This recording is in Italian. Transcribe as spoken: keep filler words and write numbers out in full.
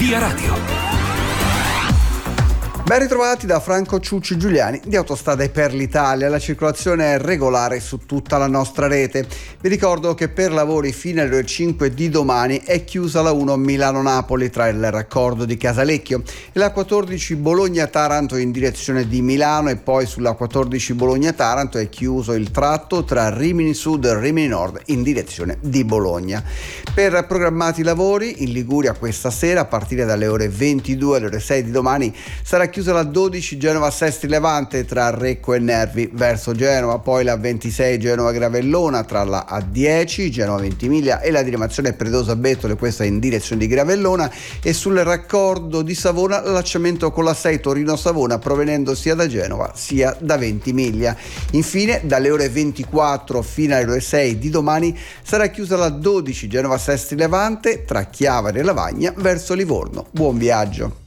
Via Radio. Ben ritrovati da Franco Ciucci Giuliani di Autostrade per l'Italia. La circolazione è regolare su tutta la nostra rete. Vi ricordo che per lavori fino alle ore cinque di domani è chiusa la uno Milano-Napoli tra il raccordo di Casalecchio e la quattordici Bologna-Taranto in direzione di Milano, e poi sulla quattordici Bologna-Taranto è chiuso il tratto tra Rimini Sud e Rimini Nord in direzione di Bologna. Per programmati lavori in Liguria questa sera a partire dalle ore ventidue alle ore sei di domani sarà chiusa la dodici Genova-Sestri Levante tra Recco e Nervi verso Genova, poi la ventisei Genova-Gravellona tra la A dieci Genova-Ventimiglia e la diramazione Predosa-Bettole, questa in direzione di Gravellona, e sul raccordo di Savona l'allacciamento con la sei Torino-Savona provenendo sia da Genova sia da Ventimiglia. Infine dalle ore ventiquattro fino alle ore sei di domani sarà chiusa la dodici Genova-Sestri Levante tra Chiavari e Lavagna verso Livorno. Buon viaggio!